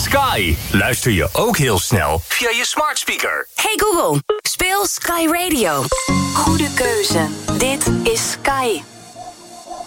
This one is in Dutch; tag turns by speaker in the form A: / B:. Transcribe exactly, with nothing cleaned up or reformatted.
A: Sky luister je ook heel snel via je smart speaker.
B: Hey Google, speel Sky Radio. Goede keuze.